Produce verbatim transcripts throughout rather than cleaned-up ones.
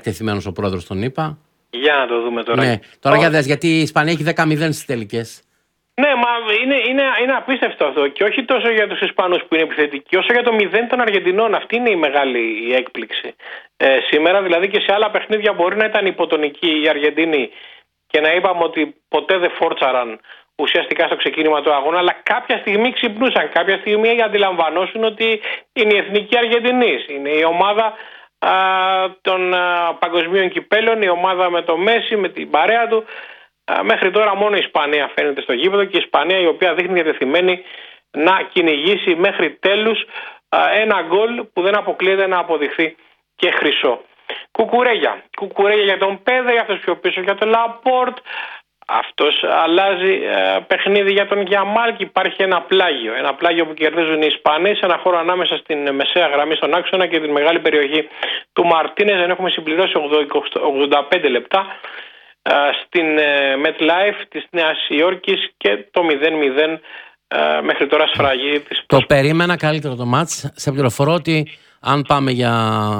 εκτεθειμένος ο πρόεδρος των ΗΠΑ. Για να το δούμε τώρα. Ναι. Τώρα για δες, γιατί η Ισπανία έχει δέκα μηδέν στις τελικές. Ναι, μα είναι, είναι, είναι απίστευτο αυτό. Και όχι τόσο για τους Ισπανούς που είναι επιθετικοί, όσο για το μηδέν των Αργεντινών. Αυτή είναι η μεγάλη η έκπληξη. Ε, σήμερα δηλαδή και σε άλλα παιχνίδια μπορεί να ήταν υποτονικοί οι Αργεντίνοι και να είπαμε ότι ποτέ δεν φόρτσαραν ουσιαστικά στο ξεκίνημα του αγώνα, αλλά κάποια στιγμή ξυπνούσαν. Κάποια στιγμή αντιλαμβανόσουν ότι είναι η εθνική Αργεντινής. Είναι η ομάδα α, των α, παγκοσμίων κυπέλων, η ομάδα με το Μέση, με την παρέα του. Α, μέχρι τώρα μόνο η Ισπανία φαίνεται στο γήπεδο και η Ισπανία η οποία δείχνει διατεθειμένη να κυνηγήσει μέχρι τέλους α, ένα γκολ που δεν αποκλείεται να αποδειχθεί και χρυσό. Κουκουρέγια. Κουκουρέγια για τον Πέδρη, αυτός πιο πίσω για τον Λαπόρτ. Αυτός αλλάζει ε, παιχνίδι για τον Γιαμάλ και υπάρχει ένα πλάγιο. Ένα πλάγιο που κερδίζουν οι Ισπανοί σε ένα χώρο ανάμεσα στην μεσαία γραμμή στον άξονα και την μεγάλη περιοχή του Μαρτίνες. Δεν έχουμε συμπληρώσει ογδόντα πέντε λεπτά ε, στην ε, MetLife της Νέας Υόρκης και το μηδέν μηδέν ε, μέχρι τώρα σφραγή της. Το περίμενα καλύτερο το μάτς. Σε πληροφορώ ότι αν πάμε για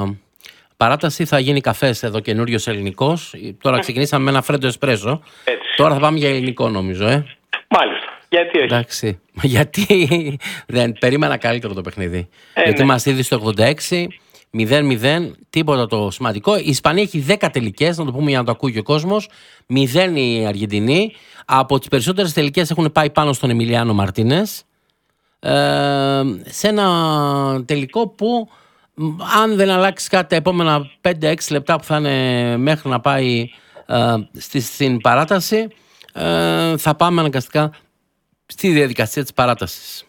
παράταση θα γίνει καφές εδώ καινούριος ελληνικός. Τώρα ξεκινήσαμε με ένα φρέντο εσπρέσο. Τώρα θα πάμε για ελληνικό νομίζω, ε. Μάλιστα. Γιατί όχι. Εντάξει. Γιατί δεν περίμενα καλύτερο το παιχνίδι. Ε, Γιατί ναι. μας είδε στο ογδόντα έξι, μηδέν μηδέν, τίποτα το σημαντικό. Η Ισπανία έχει δέκα τελικές, να το πούμε για να το ακούει και ο κόσμος. μηδέν η Αργεντινή. Από τις περισσότερες τελικές έχουν πάει πάνω στον Εμιλιάνο Μαρτίνες. Ε, σε ένα τελικό που αν δεν αλλάξει κάτι τα επόμενα πέντε έξι λεπτά που θα είναι μέχρι να πάει ε, στη, στην παράταση, ε, θα πάμε αναγκαστικά στη διαδικασία της παράτασης.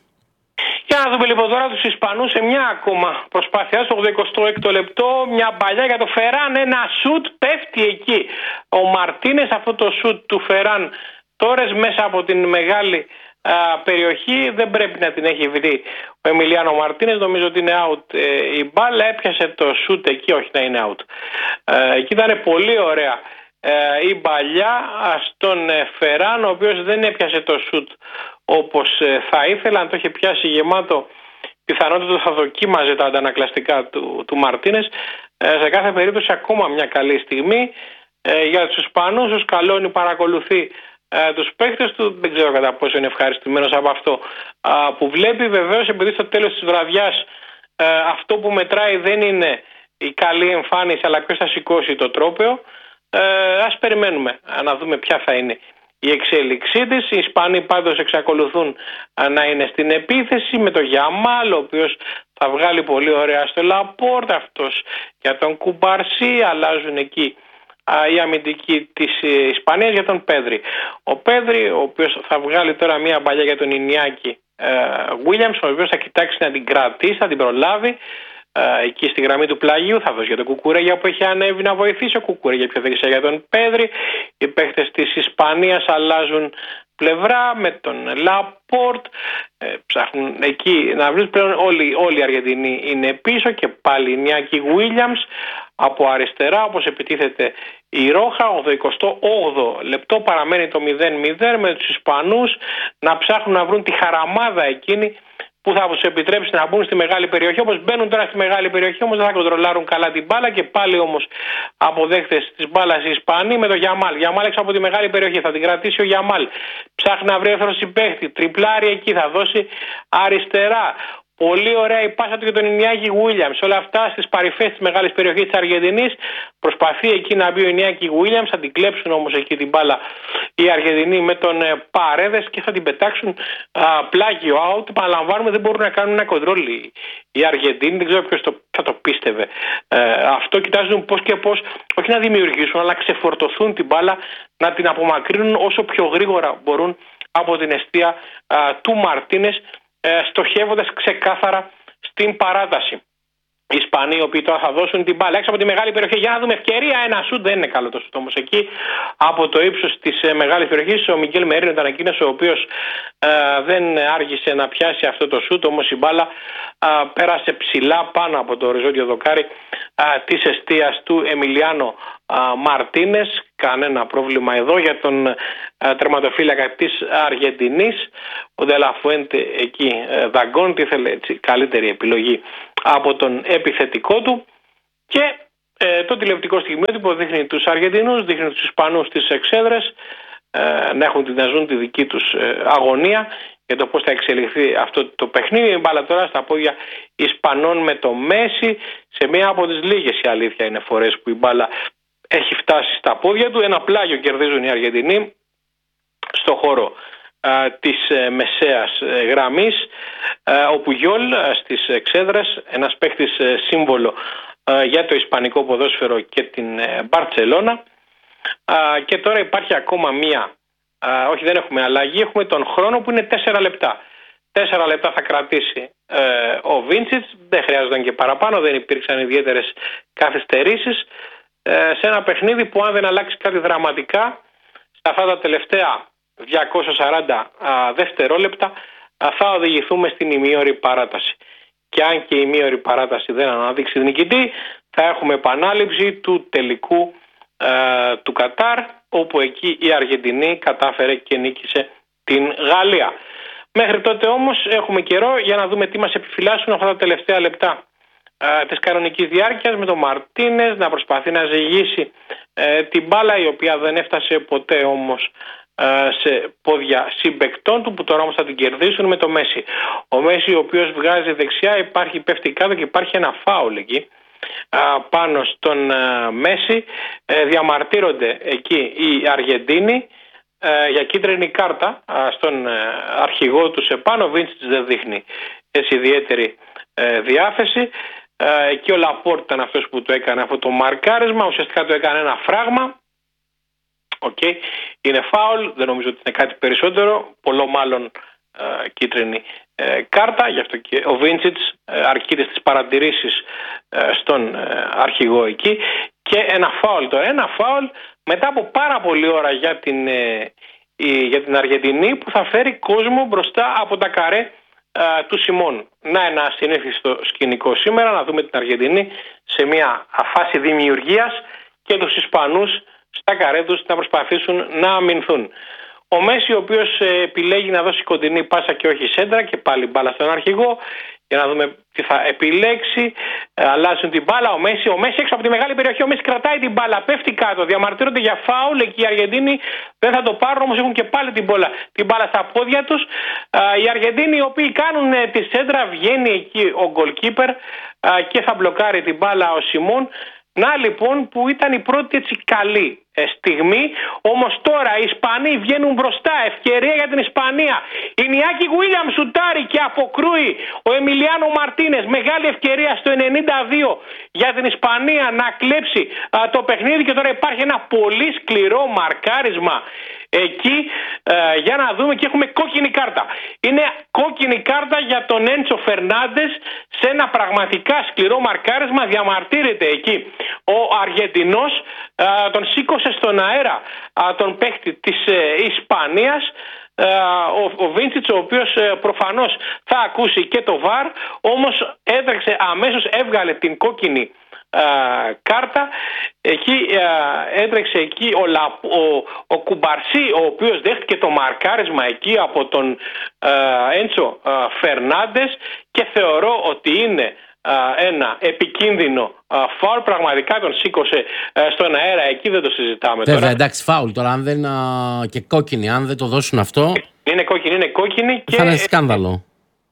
Για να δούμε λοιπόν τώρα τους Ισπανούς σε μια ακόμα προσπάθεια στο ογδοηκοστό έκτο λεπτό. Μια παλιά για το Φεράν, ένα σουτ πέφτει εκεί. Ο Μαρτίνες, αυτό το σουτ του Φεράν τώρα μέσα από την μεγάλη α, περιοχή δεν πρέπει να την έχει βρει ο Εμιλιάνο Μαρτίνες. Νομίζω ότι είναι out ε, η μπάλα, έπιασε το σουτ εκεί, όχι να είναι out. Ε, εκεί ήταν πολύ ωραία ε, η μπαλιά στον ε, Φεράν, ο οποίος δεν έπιασε το σουτ όπως ε, θα ήθελα. Αν το είχε πιάσει γεμάτο, πιθανότητα θα δοκίμαζε τα αντανακλαστικά του, του Μαρτίνες. Ε, σε κάθε περίπτωση ακόμα μια καλή στιγμή ε, για τους Ισπανούς. Ο Σκαλόνι παρακολουθεί ε, τους παίκτες του, δεν ξέρω κατά πόσο είναι ευχαριστημένος από αυτό ε, που βλέπει. Βεβαίως, επειδή στο τέλος της βραδιάς ε, αυτό που μετράει δεν είναι η καλή εμφάνιση, αλλά ποιος θα σηκώσει το τρόπαιο. Ε, ας περιμένουμε να δούμε ποια θα είναι η εξέλιξή της. Οι Ισπανοί πάντως εξακολουθούν να είναι στην επίθεση με τον Γιαμάλ, ο οποίος θα βγάλει πολύ ωραία στο Λαπόρτ, αυτός για τον Κουμπαρσί. Αλλάζουν εκεί οι αμυντικοί της Ισπανίας για τον Πέδρη. Ο Πέδρη, ο οποίος θα βγάλει τώρα μια μπαλιά για τον Ινιάκη Williams, ο οποίος θα κοιτάξει να την κρατήσει, θα την προλάβει εκεί στη γραμμή του πλαγίου. Θα δώσει για τον Κουκουρέγια που έχει ανέβει να βοηθήσει. Ο Κουκουρέγια πιο δεξιά για τον Πέδρη. Οι παίχτες της Ισπανίας αλλάζουν πλευρά με τον Λαπόρτ. Ε, ψάχνουν εκεί να βρουν. Πλέον όλοι, όλοι οι Αργεντινοί είναι πίσω και πάλι η Νιάκη Williams από αριστερά, όπως επιτίθεται η Ρόχα. ογδοηκοστό όγδοο λεπτό παραμένει το μηδέν μηδέν με τους Ισπανούς να ψάχνουν να βρουν τη χαραμάδα εκείνη που θα τους επιτρέψει να μπουν στη μεγάλη περιοχή. Όπως μπαίνουν τώρα στη μεγάλη περιοχή, όμως δεν θα κοντρολάρουν καλά την μπάλα και πάλι όμως αποδέχτες της μπάλας οι Ισπανοί με τον Γιαμάλ. Γιαμάλ έξω από τη μεγάλη περιοχή, θα την κρατήσει ο Γιαμάλ. Ψάχνει να βρει εύθρο συμπαίχτη, τριπλάρι εκεί, θα δώσει αριστερά. Πολύ ωραία η πάσα του για τον Ινιάκη Williams. Όλα αυτά στις παρυφές της μεγάλης περιοχής της Αργεντινής. Προσπαθεί εκεί να μπει ο Ινιάκη Williams. Θα την κλέψουν όμως εκεί την μπάλα οι Αργεντινοί με τον ε, Παρέδες και θα την πετάξουν α, πλάγιο out. Παραλαμβάνουμε, δεν μπορούν να κάνουν ένα κοντρόλ οι, οι Αργεντινοί. Δεν ξέρω ποιος το, θα το πίστευε. Ε, αυτό κοιτάζουν πώς και πώς, όχι να δημιουργήσουν, αλλά να ξεφορτωθούν την μπάλα, να την απομακρύνουν όσο πιο γρήγορα μπορούν από την εστία α, του Μαρτίνες, στοχεύοντας ξεκάθαρα στην παράταση. Οι Ισπανοί, οι οποίοι τώρα θα δώσουν την μπάλα έξω από τη μεγάλη περιοχή για να δούμε ευκαιρία. Ένα σουτ, δεν είναι καλό το σουτ όμως εκεί από το ύψος της ε, μεγάλης περιοχής. Ο Μιγγέλ Μερίνο ήταν εκείνος ο οποίος ε, δεν άργησε να πιάσει αυτό το σουτ, όμως η μπάλα ε, πέρασε ψηλά πάνω από το οριζόντιο δοκάρι ε, της εστίας του Εμιλιάνο ε, Μαρτίνες. Κανένα πρόβλημα εδώ για τον ε, τερματοφύλακα της Αργεντινής. Ο Ντελαφουέντε εκεί ε, δαγκώνει, ήθελε έτσι καλύτερη επιλογή από τον επιθετικό του και Ε, το τηλεοπτικό στιγμιότυπο δείχνει τους Αργεντινούς, δείχνει τους Ισπανούς στις εξέδρες ε, να, έχουν, να ζουν τη δική τους ε, αγωνία για το πώς θα εξελιχθεί αυτό το παιχνίδι. Η μπάλα τώρα στα πόδια Ισπανών με το Μέση, σε μία από τις λίγες, η αλήθεια είναι, φορές που η μπάλα έχει φτάσει στα πόδια του. Ένα πλάγιο κερδίζουν οι Αργεντινοί στο χώρο α, της ε, μεσαίας ε, γραμμής, ε, όπου Γιόλ ε, στις εξέδρες, ένας παίκτης ε, σύμβολο ε, για το ισπανικό ποδόσφαιρο και την ε, Μπαρτσελώνα. Uh, και τώρα υπάρχει ακόμα μία, uh, όχι δεν έχουμε αλλαγή, έχουμε τον χρόνο που είναι τέσσερα λεπτά. Τέσσερα λεπτά θα κρατήσει uh, ο Βίντσιτς, δεν χρειάζονταν και παραπάνω, δεν υπήρξαν ιδιαίτερες καθυστερήσεις uh, σε ένα παιχνίδι που αν δεν αλλάξει κάτι δραματικά σε αυτά τα τελευταία διακόσια σαράντα uh, δευτερόλεπτα uh, θα οδηγηθούμε στην ημίωρη παράταση. Και αν και η ημίωρη παράταση δεν αναδείξει νικητή, θα έχουμε επανάληψη του τελικού του Κατάρ, όπου εκεί η Αργεντινή κατάφερε και νίκησε την Γαλλία. Μέχρι τότε όμως έχουμε καιρό για να δούμε τι μας επιφυλάσσουν αυτά τα τελευταία λεπτά ε, της κανονικής διάρκειας, με τον Μαρτίνες να προσπαθεί να ζυγίσει ε, την μπάλα, η οποία δεν έφτασε ποτέ όμως ε, σε πόδια συμπαικτών του, που τώρα όμως θα την κερδίσουν με το Μέση. Ο Μέση, ο οποίος βγάζει δεξιά, υπάρχει, πέφτει κάτω και υπάρχει ένα φάουλ εκεί πάνω στον Μέση. Διαμαρτύρονται εκεί οι Αργεντίνοι για κίτρινη κάρτα στον αρχηγό τους επάνω. Ο Βίντσιτς δεν δείχνει έτσι ιδιαίτερη διάθεση. Εκεί ο Λαπόρτ ήταν αυτός που το έκανε αυτό το μαρκάρισμα, ουσιαστικά το έκανε ένα φράγμα. Okay. Είναι φάουλ, δεν νομίζω ότι είναι κάτι περισσότερο, πολλό μάλλον Uh, κίτρινη uh, κάρτα. Γι' αυτό και ο Βίντσιτς uh, αρκείται στις παρατηρήσεις uh, στον uh, αρχηγό εκεί. Και ένα φάουλ τώρα, ένα φάουλ μετά από πάρα πολλή ώρα για την, uh, για την Αργεντινή, που θα φέρει κόσμο μπροστά από τα καρέ uh, του Σιμών. Να ένα συνήθιστο σκηνικό σήμερα, να δούμε την Αργεντινή σε μια φάση δημιουργίας και τους Ισπανούς στα καρέ τους να προσπαθήσουν να αμυνθούν. Ο Μέση, ο οποίος επιλέγει να δώσει κοντινή πάσα και όχι σέντρα, και πάλι μπάλα στον αρχηγό, για να δούμε τι θα επιλέξει. Αλλάζουν την μπάλα. Ο Μέση, ο Μέση έξω από τη μεγάλη περιοχή, ο Μέση κρατάει την μπάλα, πέφτει κάτω, διαμαρτύρονται για φάουλ. Εκεί οι Αργεντίνοι δεν θα το πάρουν, όμως έχουν και πάλι την μπάλα, την μπάλα στα πόδια τους. Οι Αργεντίνοι, οι οποίοι κάνουν τη σέντρα, βγαίνει εκεί ο γκολκίπερ και θα μπλοκάρει την μπάλα ο Σιμών. Να λοιπόν που ήταν η πρώτη έτσι καλή ε, στιγμή, όμως τώρα οι Ισπανοί βγαίνουν μπροστά, ευκαιρία για την Ισπανία. Η Νιάκη Γουίλιαμ σουτάρει και αποκρούει ο Εμιλιάνο Μαρτίνες, μεγάλη ευκαιρία στο ενενήντα δύο για την Ισπανία να κλέψει α, το παιχνίδι, και τώρα υπάρχει ένα πολύ σκληρό μαρκάρισμα εκεί ε, για να δούμε, και έχουμε κόκκινη κάρτα. Είναι κόκκινη κάρτα για τον Έντσο Φερνάντες σε ένα πραγματικά σκληρό μαρκάρισμα. Διαμαρτύρεται εκεί ο Αργεντινός, ε, τον σήκωσε στον αέρα ε, τον παίκτη της ε, Ισπανίας, ε, ο, ο Βίντσιτς, ο οποίος ε, προφανώς θα ακούσει και το βαρ, όμως έτρεξε αμέσως, έβγαλε την κόκκινη Uh, κάρτα. Εκεί uh, έτρεξε εκεί ο, Λα, ο, ο Κουμπαρσί, ο οποίος δέχτηκε το μαρκάρισμα εκεί από τον uh, Έντσο uh, Φερνάντες, και θεωρώ ότι είναι uh, ένα επικίνδυνο uh, φάουλ. Πραγματικά τον σήκωσε uh, στον αέρα, εκεί δεν το συζητάμε. Βέβαια, τώρα. Εντάξει, φάουλ τώρα, αν δεν, uh, και κόκκινη, αν δεν το δώσουν αυτό, είναι κόκκινη, είναι κόκκινη θα είναι σκάνδαλο.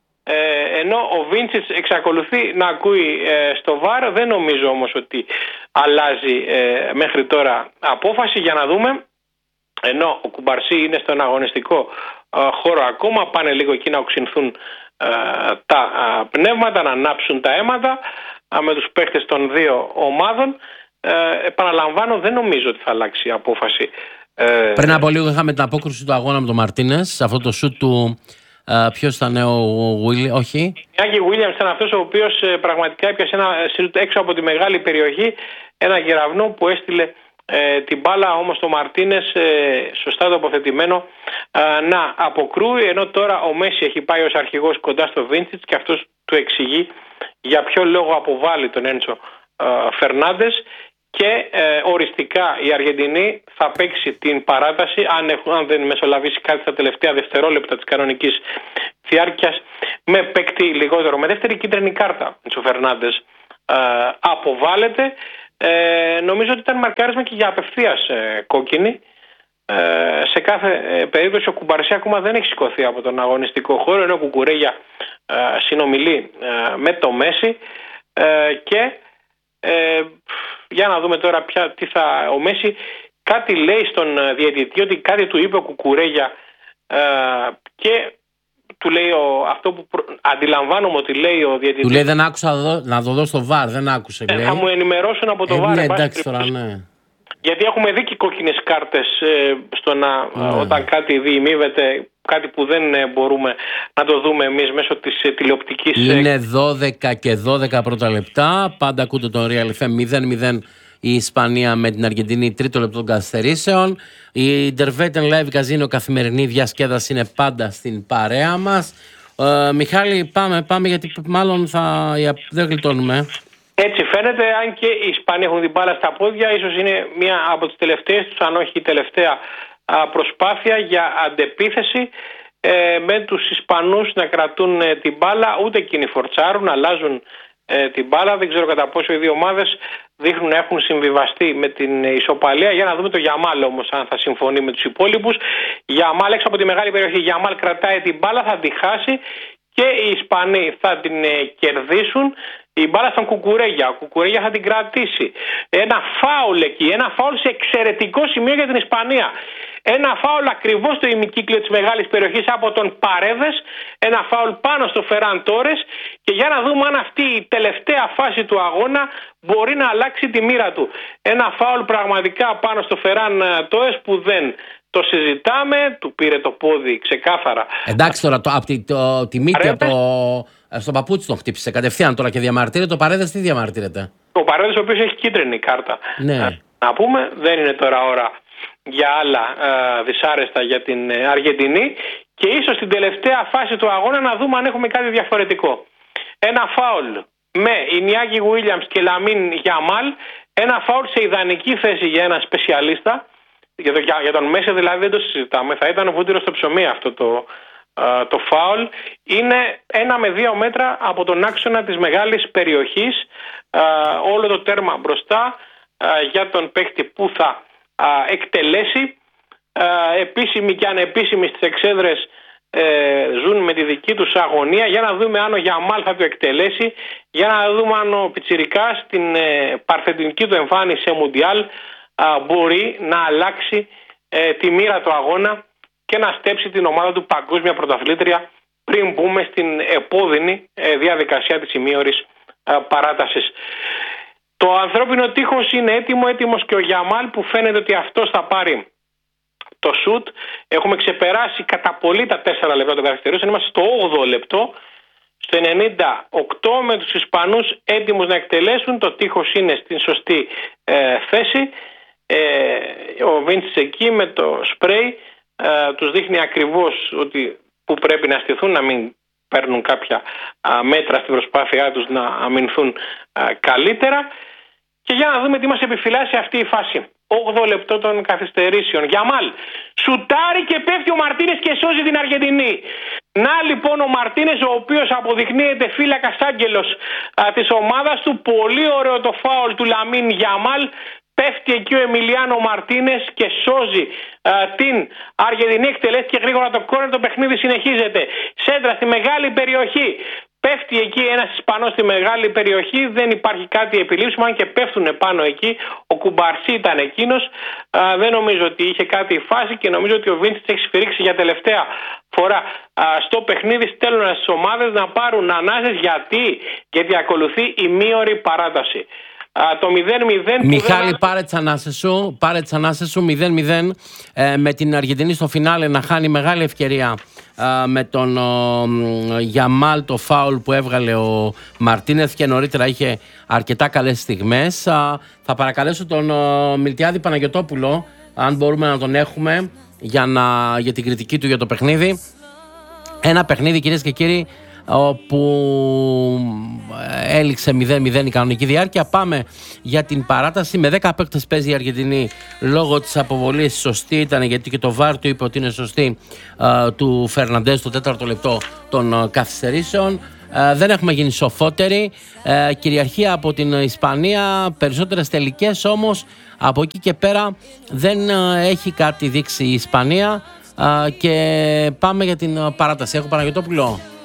Ε, ενώ ο Βίντσιτς εξακολουθεί να ακούει ε, στο βαρ. Δεν νομίζω όμως ότι αλλάζει ε, μέχρι τώρα απόφαση. Για να δούμε. Ενώ ο Κουμπαρσί είναι στον αγωνιστικό ε, χώρο ακόμα, πάνε λίγο εκεί να οξυνθούν ε, τα ε, πνεύματα, να ανάψουν τα αίματα ε, με τους παίχτες των δύο ομάδων. ε, επαναλαμβάνω, δεν νομίζω ότι θα αλλάξει η απόφαση. ε, Πριν από λίγο είχαμε την απόκρουση του αγώνα με τον Μαρτίνες, αυτό το σουτ του. Uh, ποιος ήταν ο Βίλι, όχι. Νιάκη Γουίλιαμς ήταν αυτός ο οποίος ε, πραγματικά έπιασε ένα σουτ έξω από τη μεγάλη περιοχή, ένα γεραυνό που έστειλε ε, την μπάλα, όμως το Μαρτίνες ε, σωστά τοποθετημένο ε, να αποκρούει, ενώ τώρα ο Μέση έχει πάει ως αρχηγός κοντά στο Βίντσιτς και αυτός του εξηγεί για ποιο λόγο αποβάλλει τον Έντσο ε, Φερνάντες. Και ε, οριστικά η Αργεντινή θα παίξει την παράταση, αν, έχουν, αν δεν μεσολαβήσει κάτι στα τελευταία δευτερόλεπτα της κανονικής διάρκειας, με παίκτη λιγότερο. Με δεύτερη κίτρινη κάρτα ο Φερνάντες ε, αποβάλλεται. Ε, νομίζω ότι ήταν μαρκάρισμα και για απευθείας ε, κόκκινη. Ε, σε κάθε ε, περίπτωση ο Κουμπαρσί ακόμα δεν έχει σηκωθεί από τον αγωνιστικό χώρο, ενώ ο Κουκουρέγια ε, συνομιλεί ε, με το Μέση ε, και ε, για να δούμε τώρα πια τι θα... Ο Μέση κάτι λέει στον διαιτητή, ότι κάτι του είπε ο Κουκουρέγια ε, και του λέει ο, αυτό που προ... αντιλαμβάνομαι ότι λέει ο διαιτητής. Του λέει δεν άκουσα δω, να το δω στο βαρ, δεν άκουσε. Ε, θα μου ενημερώσουν από το ε, βαρ. Ναι, εντάξει τώρα, ναι. Γιατί έχουμε δει και κόκκινες κάρτες ε, στο να, ναι. όταν κάτι διημείβεται, κάτι που δεν ε, μπορούμε να το δούμε εμείς μέσω της ε, τηλεοπτικής. Είναι ε... δώδεκα και δώδεκα πρώτα λεπτά. Πάντα ακούτε τον Real εφ εμ. μηδέν μηδέν η Ισπανία με την Αργεντινή, τρίτο λεπτό των καθυστερήσεων. Η Intervetten Live Casino, καθημερινή διασκέδαση, είναι πάντα στην παρέα μας. Ε, Μιχάλη, πάμε, πάμε γιατί μάλλον θα, δεν γλιτώνουμε. Έτσι φαίνεται, αν και οι Ισπανοί έχουν την μπάλα στα πόδια, ίσως είναι μία από τις τελευταίες τους, αν όχι η τελευταία προσπάθεια για αντεπίθεση, ε, με τους Ισπανούς να κρατούν ε, την μπάλα, ούτε εκείνοι φορτσάρουν, αλλάζουν ε, την μπάλα. Δεν ξέρω κατά πόσο οι δύο ομάδες δείχνουν να έχουν συμβιβαστεί με την ισοπαλία. Για να δούμε το Γιαμάλ όμως, αν θα συμφωνεί με τους υπόλοιπους. Γιαμάλ έξω από τη μεγάλη περιοχή, Γιαμάλ κρατάει την μπάλα, θα τη χάσει και οι Ισπανοί θα την ε, κερδίσουν. Η μπάλα στον Κουκουρέγια. Ο Κουκουρέγια θα την κρατήσει. Ένα φάουλ εκεί. Ένα φάουλ σε εξαιρετικό σημείο για την Ισπανία. Ένα φάουλ ακριβώς στο ημικύκλιο της μεγάλης περιοχής από τον Παρέδες. Ένα φάουλ πάνω στο Φεράν Τόρες. Και για να δούμε αν αυτή η τελευταία φάση του αγώνα μπορεί να αλλάξει τη μοίρα του. Ένα φάουλ πραγματικά πάνω στο Φεράν Τόρες που δεν το συζητάμε. Του πήρε το πόδι ξεκάθαρα. Εντάξει τώρα, το, από τη, το, τη μύτη από το... Στο παπούτσι τον χτύπησε κατευθείαν τώρα και διαμαρτύρεται. Ο Παρέδες τι διαμαρτύρεται? Ο Παρέδες ο οποίος έχει κίτρινη κάρτα. Ναι. Να πούμε, δεν είναι τώρα ώρα για άλλα ε, δυσάρεστα για την ε, Αργεντινή και ίσως στην τελευταία φάση του αγώνα να δούμε αν έχουμε κάτι διαφορετικό. Ένα φάουλ με Ινιάκη Γουίλιαμς και Λαμίν Γιαμάλ, ένα φάουλ σε ιδανική θέση για ένα σπεσιαλίστα, για, το, για, για τον Μέση δηλαδή δεν το συζητάμε, θα ήταν βούτυρο στο ψωμί αυτό το, ε, το φάουλ. Είναι ένα με δύο μέτρα από τον άξονα της μεγάλης περιοχής, ε, όλο το τέρμα μπροστά ε, για τον παίκτη που θα εκτελέσει. Επίσημοι και ανεπίσημοι στις εξέδρες ε, ζουν με τη δική τους αγωνία. Για να δούμε αν ο Γιαμάλ θα το εκτελέσει, για να δούμε αν ο Πιτσιρικάς στην ε, παρθεντινική του εμφάνιση σε Μουντιάλ α, μπορεί να αλλάξει ε, τη μοίρα του αγώνα και να στέψει την ομάδα του παγκόσμια πρωταθλήτρια πριν μπούμε στην επώδυνη ε, διαδικασία της ημίωρης ε, παράτασης. Το ανθρώπινο τείχος είναι έτοιμο, έτοιμος και ο Γιαμάλ που φαίνεται ότι αυτός θα πάρει το σουτ. Έχουμε ξεπεράσει κατά πολύ τα τέσσερα λεπτά των καθυστερήσεων. Είμαστε στο όγδοο λεπτό, στο ενενήντα οκτώ, με τους Ισπανούς έτοιμους να εκτελέσουν. Το τείχος είναι στην σωστή ε, θέση. Ε, ο Βίντσις εκεί με το σπρέι ε, τους δείχνει ακριβώς ότι που πρέπει να στηθούν, να μην παίρνουν κάποια α, μέτρα στην προσπάθειά τους να αμυνθούν α, καλύτερα. Και για να δούμε τι μας επιφυλάσσει αυτή η φάση. όγδοο λεπτό των καθυστερήσεων. Γιαμάλ σουτάρει και πέφτει ο Μαρτίνες και σώζει την Αργεντινή. Να λοιπόν ο Μαρτίνες, ο οποίος αποδεικνύεται φύλακας άγγελος α, της ομάδας του. Πολύ ωραίο το φάουλ του Λαμίν Γιαμάλ. Πέφτει εκεί ο Εμιλιάνο Μαρτίνες και σώζει α, την Αργεντινή. Εκτελέστηκε γρήγορα το κόρνερ, το παιχνίδι συνεχίζεται. Σέντρα στη μεγάλη περιοχή. Πέφτει εκεί ένας Ισπανός στη μεγάλη περιοχή. Δεν υπάρχει κάτι επιλήψιμο, αν και πέφτουν πάνω εκεί. Ο Κουμπαρσί ήταν εκείνος. Α, δεν νομίζω ότι είχε κάτι φάση και νομίζω ότι ο Βίντσιτς έχει σφυρίξει για τελευταία φορά α, στο παιχνίδι, στέλνοντας τις ομάδες να πάρουν ανάσες. Γιατί, γιατί ακολουθεί η μείωρη παράταση. Uh, το μηδέν μηδέν. Μιχάλη, δεν... πάρε τις ανάσες σου, πάρε τις ανάσες σου. μηδέν μηδέν ε, με την Αργεντινή στο φινάλε να χάνει μεγάλη ευκαιρία ε, με τον ε, Γιαμάλ, το φάουλ που έβγαλε ο Μαρτίνεθ και νωρίτερα είχε αρκετά καλές στιγμές. Ε, θα παρακαλέσω τον ε, Μιλτιάδη Παναγιωτόπουλο, αν μπορούμε να τον έχουμε για, να, για την κριτική του για το παιχνίδι. Ένα παιχνίδι, κυρίες και κύριοι, όπου έληξε μηδέν μηδέν η κανονική διάρκεια. Πάμε για την παράταση. Με δέκα παίκτες παίζει η Αργεντινή λόγω της αποβολής. Σωστή ήταν, γιατί και το βαρ του είπε ότι είναι σωστή, uh, του Φερναντές στο τέταρτο λεπτό των uh, καθυστερήσεων. Ε, δεν έχουμε γίνει σοφότεροι. Ε, κυριαρχία από την Ισπανία, περισσότερες τελικές, όμως από εκεί και πέρα δεν ε, έχει κάτι δείξει η Ισπανία. Ε, και πάμε για την παράταση. Έχω Παναγιωτόπουλο.